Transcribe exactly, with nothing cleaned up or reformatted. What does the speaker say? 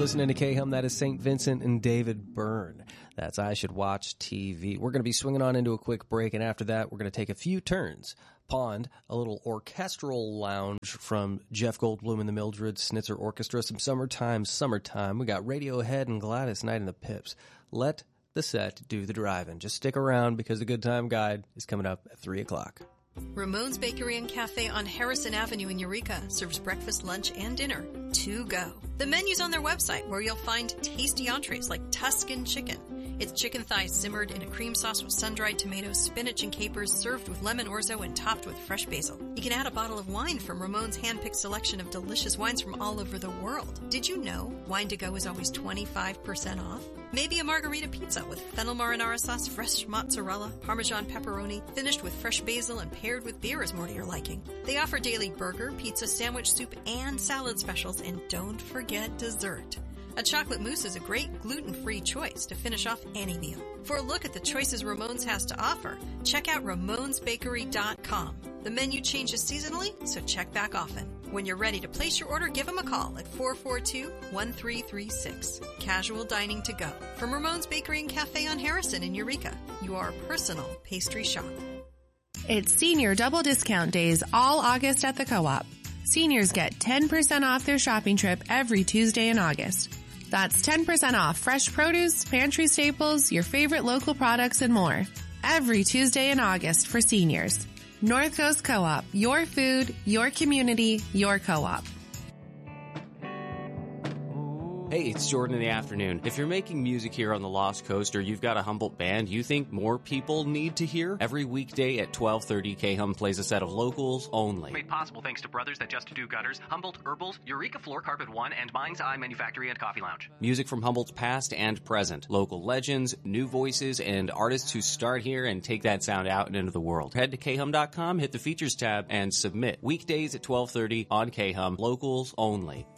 listening to K-Hum. That is Saint Vincent and David Byrne. That's I Should Watch T V. We're going to be swinging on into a quick break, and after that, we're going to take a few turns. Pond, a little orchestral lounge from Jeff Goldblum and the Mildred Snitzer Orchestra. Some summertime, summertime. We got Radiohead and Gladys Knight and the Pips. Let the set do the driving. Just stick around because the Good Time Guide is coming up at three o'clock. Ramon's Bakery and Cafe on Harrison Avenue in Eureka serves breakfast, lunch, and dinner to go. The menu's on their website, where you'll find tasty entrees like Tuscan chicken. It's chicken thighs simmered in a cream sauce with sun-dried tomatoes, spinach, and capers, served with lemon orzo and topped with fresh basil. You can add a bottle of wine from Ramon's hand-picked selection of delicious wines from all over the world. Did you know wine to go is always twenty-five percent off? Maybe a margarita pizza with fennel marinara sauce, fresh mozzarella, Parmesan pepperoni, finished with fresh basil and paired with beer is more to your liking. They offer daily burger, pizza, sandwich, soup, and salad specials, and don't forget dessert. A chocolate mousse is a great gluten-free choice to finish off any meal. For a look at the choices Ramon's has to offer, check out ramons bakery dot com. The menu changes seasonally, so check back often. When you're ready to place your order, give them a call at four four two, one three three six. Casual dining to go. From Ramon's Bakery and Cafe on Harrison in Eureka, your personal pastry shop. It's Senior Double Discount Days all August at the Co-op. Seniors get ten percent off their shopping trip every Tuesday in August. That's ten percent off fresh produce, pantry staples, your favorite local products, and more. Every Tuesday in August for seniors. North Coast Co-op. Your food, your community, your co-op. Hey, it's Jordan in the afternoon. If you're making music here on the Lost Coast or you've got a Humboldt band you think more people need to hear, every weekday at twelve thirty, K-Hum plays a set of locals only. Made possible thanks to Brothers That Just Do Gutters, Humboldt Herbals, Eureka Floor Carpet One, and Mind's Eye Manufactory and Coffee Lounge. Music from Humboldt's past and present. Local legends, new voices, and artists who start here and take that sound out and into the world. Head to K Hum dot com, hit the features tab, and submit. Weekdays at twelve thirty on K-Hum, locals only.